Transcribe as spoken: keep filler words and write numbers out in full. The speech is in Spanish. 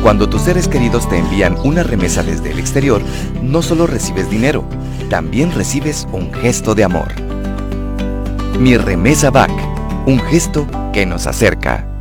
Cuando tus seres queridos te envían una remesa desde el exterior, no solo recibes dinero, también recibes un gesto de amor. Mi Remesa Back, un gesto que nos acerca.